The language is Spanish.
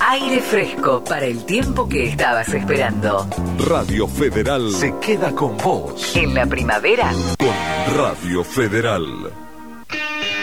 Aire fresco para el tiempo que estabas esperando. Radio Federal se queda con vos. En la primavera. Con Radio Federal.